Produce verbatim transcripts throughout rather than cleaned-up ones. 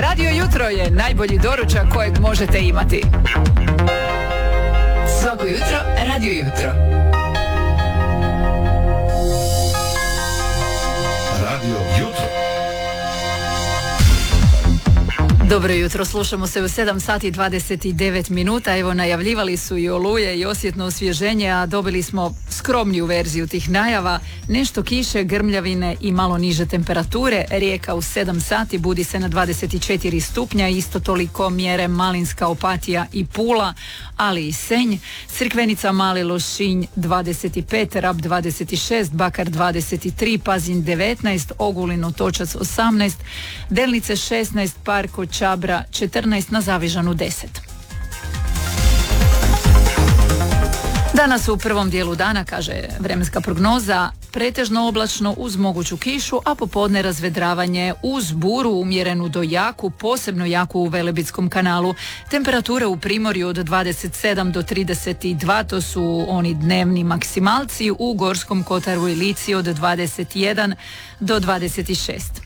Radio Jutro je najbolji doručak kojeg možete imati. Svako jutro, Radio Jutro. Radio Jutro. Dobro jutro, slušamo se u sedam sati dvadeset devet minuta. Evo, najavljivali su i oluje i osjetno osvježenje, a dobili smo skromniju verziju tih najava. Nešto kiše, grmljavine i malo niže temperature. Rijeka u sedam sati budi se na dvadeset četiri stupnja, isto toliko mjere Malinska, Opatija i Pula, ali i Senj. Crkvenica, Mali Lošinj dvadeset pet, Rab dvadeset šest, Bakar dvadeset tri, Pazin devetnaest, Ogulin, Otočac osamnaest, Delnice šesnaest, Parko, Čabra četrnaest, na Zavižanu deset. Danas u prvom dijelu dana, kaže vremenska prognoza, pretežno oblačno uz moguću kišu, a popodne razvedravanje uz buru umjerenu do jaku, posebno jaku u Velebitskom kanalu. Temperature u Primorju od dvadeset sedam do trideset dva, to su oni dnevni maksimalci, u Gorskom kotaru i Lici od dvadeset jedan do dvadeset šest.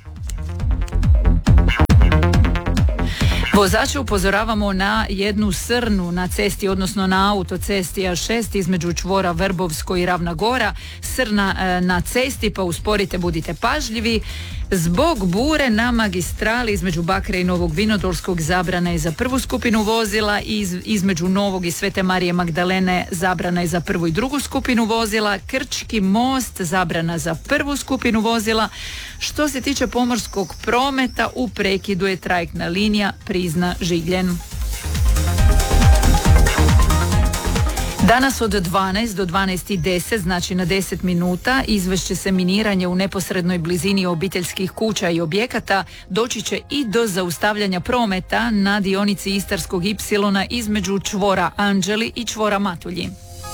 Vozače upozoravamo na jednu srnu na cesti, odnosno na autocesti A šest između čvora Vrbovsko i Ravna Gora. Srna na cesti, pa usporite, budite pažljivi. Zbog bure na magistrali između Bakra i Novog Vinodolskog zabrana je za prvu skupinu vozila, iz, između Novog i Svete Marije Magdalene zabrana je za prvu i drugu skupinu vozila. Krčki most zabrana za prvu skupinu vozila. Što se tiče pomorskog prometa, u prekidu je trajektna linija Prizna-Žigljen. Danas od dvanaest do dvanaest i deset, znači na deset minuta, izvešće se miniranje u neposrednoj blizini obiteljskih kuća i objekata. Doći će i do zaustavljanja prometa na dionici Istarskog ipsilona između čvora Anđeli i čvora Matulji.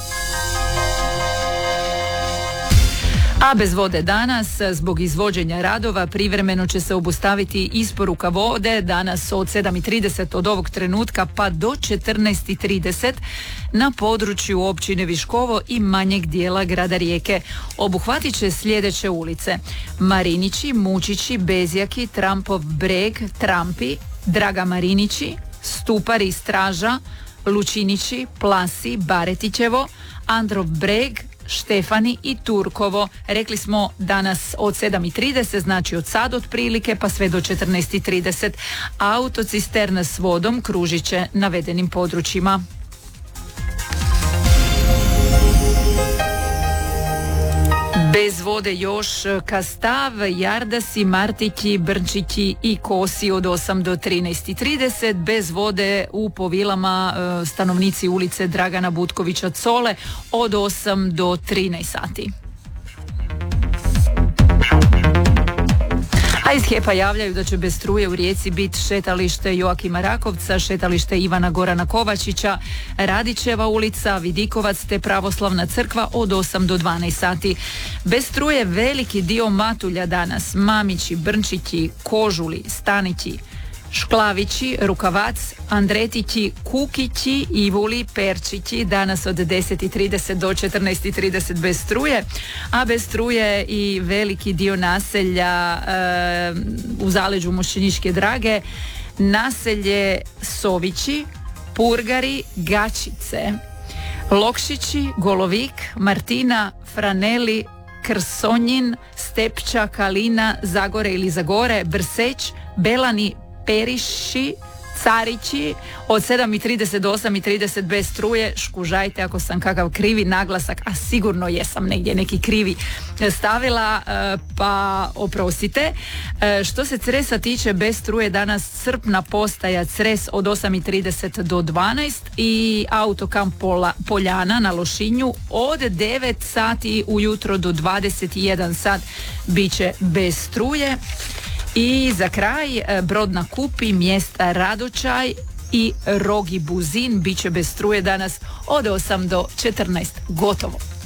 A bez vode danas, zbog izvođenja radova, privremeno će se obustaviti isporuka vode danas od sedam i trideset od ovog trenutka pa do četrnaest i trideset na području općine Viškovo i manjeg dijela grada Rijeke. Obuhvatit će sljedeće ulice: Marinići, Mučići, Bezjaki, Trampov breg, Trampi, Draga Marinići, Stupari, Straža, Lučinići, Plasi, Baretićevo, Androv breg, Štefani i Turkovo. Rekli smo danas od sedam i trideset, znači od sad otprilike pa sve do četrnaest i trideset. Autocisterna s vodom kružit će navedenim područjima. Bez vode još Kastav, Jardasi, Martići, Brčići i Kosi od osam do trinaest i trideset. Bez vode u Povilama stanovnici ulice Dragana Butkovića Cole od osam do trinaest sati. A iz HEP-a javljaju da će bez struje u Rijeci biti šetalište Joakima Rakovca, šetalište Ivana Gorana Kovačića, Radićeva ulica, Vidikovac te Pravoslavna crkva od osam do dvanaest sati. Bez struje veliki dio Matulja danas: Mamići, Brnčići, Kožuli, Stanići, Šklavići, Rukavac, Andretići, Kukići, Ivuli, Perčići danas od deset i trideset do četrnaest i trideset bez struje, a bez struje i veliki dio naselja e, u zaleđu Mošćeniške Drage, naselje Sovići, Purgari, Gačice, Lokšići, Golovik, Martina, Franeli, Krsonjin, Stepča, Kalina, Zagore ili Zagore, Brseć, Belani, Periši, Carići od sedam i trideset do osam i trideset bez struje. Škužajte ako sam kakav krivi naglasak, a sigurno jesam negdje neki krivi stavila, pa oprostite. Što se Cresa tiče, bez struje danas Crpna postaja Cres od osam i trideset do dvanaest i autokamp Poljana na Lošinju od devet sati ujutro do dvadeset jedan sat bit će bez struje. I za kraj Brod na Kupi, mjesta Radočaj i Rogi Buzin bit će bez struje danas od osam do četrnaest. Gotovo.